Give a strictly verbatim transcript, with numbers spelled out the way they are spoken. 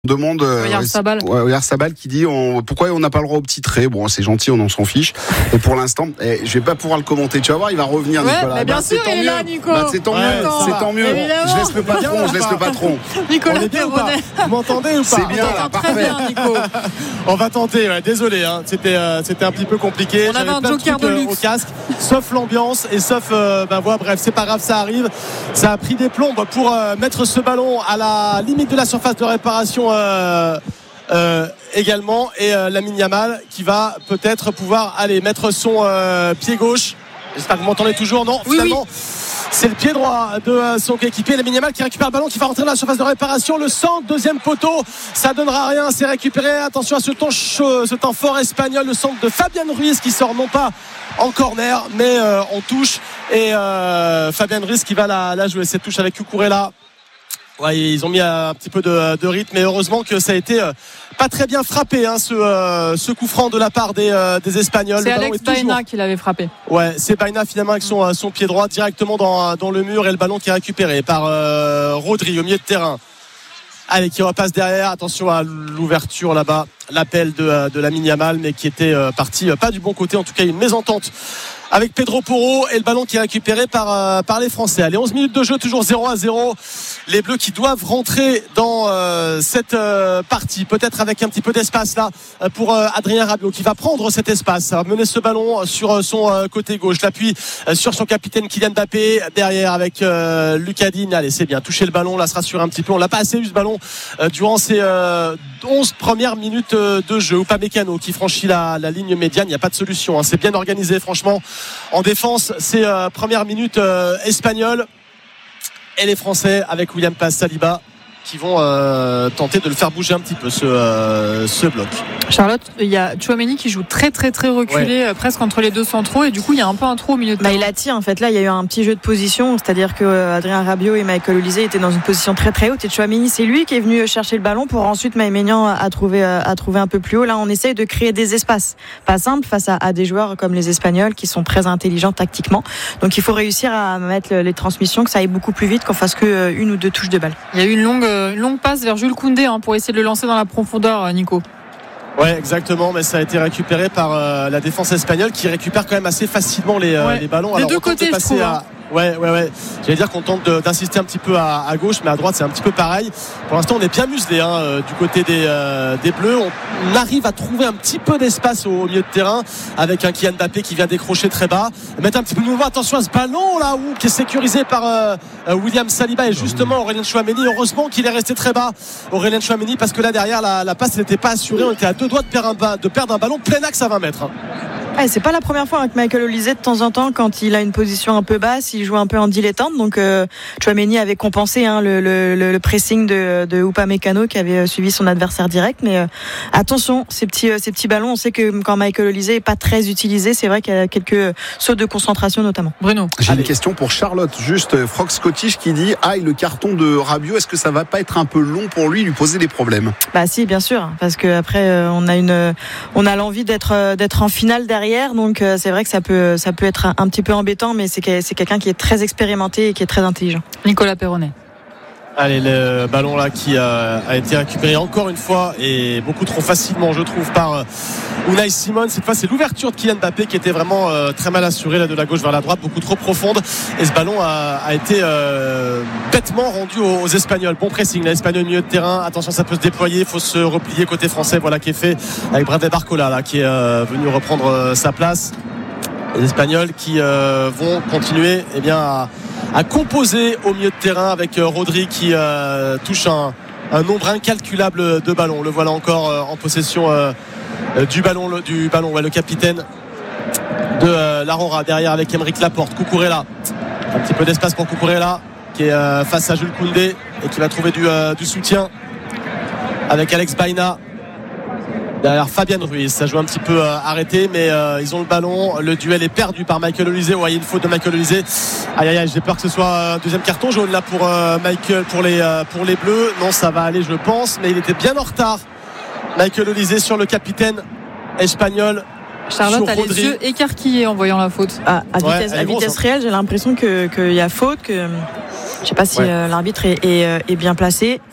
On demande euh, Oyarzabal ouais, Oyarzabal qui dit on, pourquoi on n'a pas le droit au petit trait. Bon, c'est gentil, on en s'en fiche. Et pour l'instant, eh, je vais pas pouvoir le commenter. Tu vas voir, il va revenir, ouais, Nicolas. Bah, bien bah, sûr, c'est il tant est mieux. là, Nico. Bah, c'est tant ouais, mieux, c'est tant mieux. Évidemment. Je laisse le patron, je laisse le patron. Nicolas On est bien ou pas Perronnet. Vous m'entendez ou pas? C'est bien, là, Très parfait. bien, Nico. On va tenter, ouais, désolé, hein. c'était, euh, c'était un petit peu compliqué. On avait J'avais un plein joker trucs, de euh, luxe. au casque, sauf l'ambiance et sauf, euh, ben voilà, bref, c'est pas grave, ça arrive. Ça a pris des plombes pour euh, mettre ce ballon à la limite de la surface de réparation euh, euh, également. Et euh, Lamine Yamal qui va peut-être pouvoir aller mettre son euh, pied gauche. J'espère que vous m'entendez toujours. Non, oui, finalement. Oui. C'est le pied droit de euh, son coéquipier Lamine Yamal qui récupère le ballon, qui va rentrer dans la surface de réparation. Le centre, deuxième poteau, ça donnera rien, c'est récupéré. Attention à ce temps chaud, ce temps fort espagnol, le centre de Fabian Ruiz qui sort non pas en corner mais euh, en touche. Et euh, Fabian Ruiz qui va la, la jouer cette touche avec Cucurella. Ouais, ils ont mis un petit peu de, de rythme, mais heureusement que ça a été euh, pas très bien frappé, hein, ce, euh, ce coup franc de la part des, euh, des Espagnols. C'est Alex Baena toujours... qui l'avait frappé. Ouais, c'est Baena finalement avec son, son pied droit directement dans, dans le mur, et le ballon qui est récupéré par euh, Rodri au milieu de terrain. Allez, qui repasse derrière. Attention à l'ouverture là-bas, l'appel de, de Lamine Yamal, mais qui était euh, parti euh, pas du bon côté, en tout cas une mésentente avec Pedro Porro, et le ballon qui est récupéré par, euh, par les Français. Allez, onze minutes de jeu, toujours zéro à zéro. Les Bleus qui doivent rentrer dans euh, cette euh, partie, peut-être avec un petit peu d'espace là pour euh, Adrien Rabiot qui va prendre cet espace, mener ce ballon sur euh, son euh, côté gauche, l'appui euh, sur son capitaine Kylian Mbappé derrière avec euh, Lucas Digne. Allez, c'est bien, toucher le ballon là, se rassurer un petit peu. On l'a pas assez eu ce ballon euh, durant ces euh, onze premières minutes euh, de jeu. Upamecano qui franchit la, la ligne médiane, il n'y a pas de solution, hein. C'est bien organisé franchement en défense. Ces euh, premières minutes euh, espagnoles, et les Français avec William Pass Saliba qui vont euh, tenter de le faire bouger un petit peu ce, euh, ce bloc. Charlotte, il y a Tchouaméni qui joue très très très reculé, ouais. presque entre les deux centraux, et du coup il y a un peu un trou au milieu de bah, terrain. Il attire en fait, là il y a eu un petit jeu de position, c'est-à-dire que euh, Adrien Rabiot et Michael Olise étaient dans une position très très haute, et Tchouaméni c'est lui qui est venu chercher le ballon pour ensuite Maïmenian a trouvé, a trouvé un peu plus haut. Là on essaye de créer des espaces, pas simple face à, à des joueurs comme les Espagnols qui sont très intelligents tactiquement, donc il faut réussir à mettre les transmissions, que ça aille beaucoup plus vite, qu'on fasse que une ou deux touches de balle. Il y a eu une longue, une longue passe vers Jules Koundé hein, pour essayer de le lancer dans la profondeur, Nico. Ouais, exactement, mais ça a été récupéré par euh, la défense espagnole qui récupère quand même assez facilement les, euh, ouais. les ballons. Des Alors, deux on tente côtés, de passer je trouve, à... hein. Ouais, ouais, ouais. J'allais dire qu'on tente de, d'insister un petit peu à, à gauche, mais à droite c'est un petit peu pareil. Pour l'instant, on est bien muselé hein, euh, du côté des, euh, des Bleus. On, on arrive à trouver un petit peu d'espace au, au milieu de terrain avec un Kylian Mbappé qui vient décrocher très bas. Mettre un petit peu de mouvement. Attention à ce ballon là où, qui est sécurisé par euh, William Saliba et justement Aurélien Tchouaméni. Heureusement qu'il est resté très bas, Aurélien Tchouaméni, parce que là derrière la, la passe n'était pas assurée. On était à deux doigts de perdre un, de perdre un ballon plein axe à vingt mètres. Ouais, c'est pas la première fois avec Michael Olise, de temps en temps quand il a une position un peu basse, il joue un peu en dilettante, donc euh, Tchouaméni avait compensé hein, le, le, le pressing de, de Upamecano qui avait suivi son adversaire direct, mais euh, attention ces petits, euh, ces petits ballons, on sait que quand Michael Olise est pas très utilisé, c'est vrai qu'il y a quelques sauts de concentration notamment. Bruno, j'ai Allez. une question pour Charlotte, juste Frog Scottish qui dit ah le carton de Rabiot, est-ce que ça va pas être un peu long pour lui, lui poser des problèmes? Bah si, bien sûr, parce que après euh, on a une on a l'envie d'être euh, d'être en finale derrière, donc euh, c'est vrai que ça peut ça peut être un, un petit peu embêtant, mais c'est c'est quelqu'un qui est très expérimenté et qui est très intelligent. Nicolas Perronnet. Allez, le ballon là qui a, a été récupéré encore une fois et beaucoup trop facilement, je trouve, par euh, Unai Simon. Cette fois, c'est l'ouverture de Kylian Mbappé qui était vraiment euh, très mal assurée là, de la gauche vers la droite, beaucoup trop profonde. Et ce ballon a, a été euh, bêtement rendu aux, aux Espagnols. Bon pressing, l'Espagnol au milieu de terrain. Attention, ça peut se déployer. Il faut se replier côté français. Voilà qui est fait avec Bradley Barcola là qui est euh, venu reprendre euh, sa place. Les Espagnols qui euh, vont continuer eh bien, à, à composer au milieu de terrain avec euh, Rodri qui euh, touche un, un nombre incalculable de ballons. Le voilà encore euh, en possession euh, euh, du ballon, le, du ballon ouais, le capitaine de euh, l'Aurora derrière avec Aymeric Laporte. Cucurella, un petit peu d'espace pour Cucurella qui est euh, face à Jules Koundé et qui va trouver du, euh, du soutien avec Alex Baena. Derrière Fabian Ruiz, ça joue un petit peu euh, arrêté, mais euh, ils ont le ballon. Le duel est perdu par Michael Olise. Ouais, il y a une faute de Michael Olise. Aïe aïe aïe, j'ai peur que ce soit un deuxième carton jaune là pour euh, Michael, pour les euh, pour les Bleus. Non, ça va aller, je pense, mais il était bien en retard. Michael Olise sur le capitaine espagnol. Charlotte a les yeux écarquillés en voyant la faute. À, à ouais, vitesse, à grosse, vitesse hein. réelle, j'ai l'impression que qu'il y a faute, que je sais pas si ouais. euh, l'arbitre est, est, est bien placé.